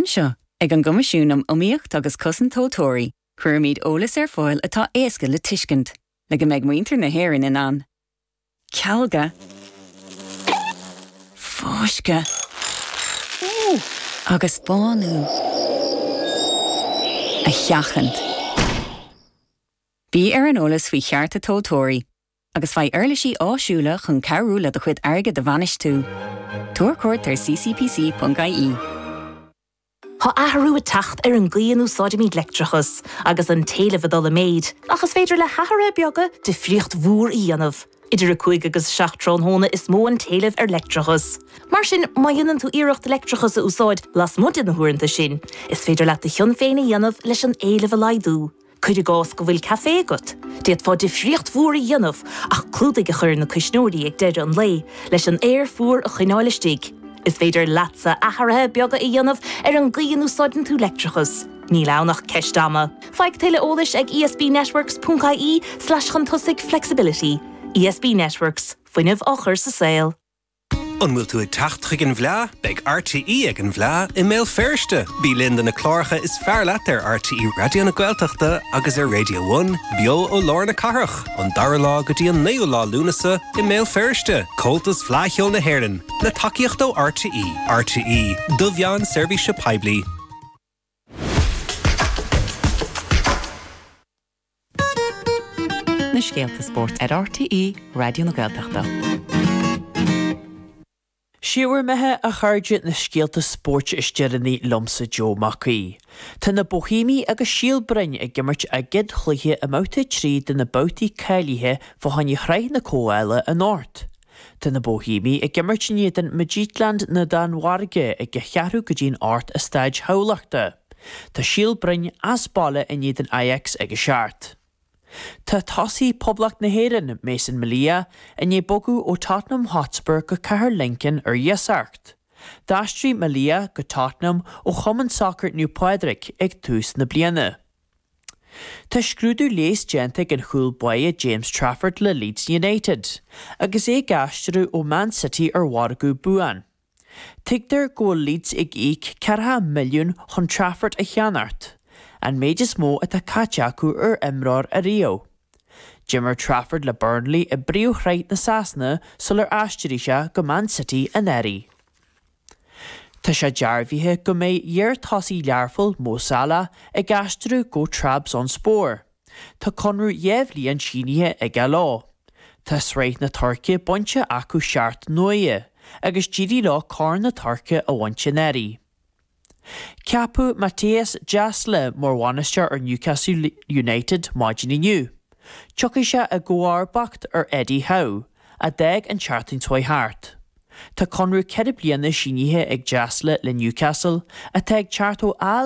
Anseo, ag an gomisiúnam omíocht agus cosan tótóirí, chuirmíd ólas ar fáil atá éasca le tuiscint, le go méid muintir na hÉireann in an. Cealga. Fóisce. Agus bánú. A cheachant. Bí ar an ólas faoi chearta tótóirí, agus fai airlisí áisiúla chun cearú le do chuid airge de bhanis tú. Tuair cuairt ar ccpc.ie. Tá ahrú a tacht ar an gcíanú sáidimí lectrachas agus an téileh dul a méid, achas féidir le hathra beaga de friocht mhór í anamh. Idir a 5 agus 7 trónhóna is mó an téileh ar lectrachas. Mar sin, má dhéanann tú iirecht lectrachas a úsáid las mud in na huaireanta sin, is féidir leat a thion féin a dhéanamh leis an éileh a laidú. Cuidir gás go bhfuil café agat. Déad fá de friocht mhór í dhéanamh ach clúdaigh a chur na cisnóirí ag deidir an lé leis an éir fuair a chuineáilistigh. Is féidir latsa athrathe beaga i dhéanamh ar an gcíanú sáidan tú lectrachas. Ní lánach ceistáma. Feig tuile ólis ag esbnetworks.ie/chantusig flexibility. ESB Networks, fuinneamh áchar sa saoil. An bhfuil tú ag teacht chuig an bhleá, beag RTE ag an bhleá i méil firste. Bí Linda na cláircha is fearr leat ar RTE Radio na Gaeltachta agus ar Radio 1, bio ó Lár na Carach, an dara lá go dtí an 9 lá lúnasa i méil firste. Coltas flaithiol na hÉireann, le takeíocht ó RTE. RTE, do bhean seirbhíse poiblí. Na Scéalta Sport ar RTE Radio na Gaeltachta. Siúir methe a chairde na Scéalta Sport is dearnaí lomsa Joe Mackey. Tá na Bohímí agus Síolbrin ag gimmert a gid chluthe a máta trí de na bátaí cailíthe fá hainne chraith na cóile an áirt. Tá na Bohímí ag gimmert níodan Midgetland na Danmhairge ag chearú go dtíon áirt a staid haulachta. Tá Síolbrin as balla a níodan Ajax ag a seart. Tá tosaí poblacht na hÉireann Mason Malia a ní bogu ó Tottenham Hotspur go cahar Lincoln ar Iasarcht. D'astrí Malia go Tottenham ó Chumann Soccer New Padraig ag tús na bliana. Tá scrúdú léas genteach an chúl buaithe James Trafford le Leeds United, agus é gaisteú ó Man City ar Wargu buan. Tigtar go Leeds ag íc 4 milliún chun Trafford a cheanart. An méid is mó a tá caiteachú ar imráir a Rio. Jimmer Trafford le Burnley a bríú chraith na Sasna sular aisteoirí se go Man City an éirí. Tá sé dearbhíthe go méid dhear tosaí learfol Mo Salah ag aisteú go Trabzonspor. Tá conrú dhéimhlíon sínithe ag a lá. Tá sréith na Turcia buinte acu seart nuaithe, agus dírí lá cá na Turcia a bhainte éirí. Ceapú Matthias Jasle mór bhainisteoir ar Newcastle United maidin inniu. Tugadh sé a gcomharbacht ar Eddie Howe, a 10 an teartain tuaith thart. Tá conrú 4 bliana sínithe ag Jasle le Newcastle a teag teart ó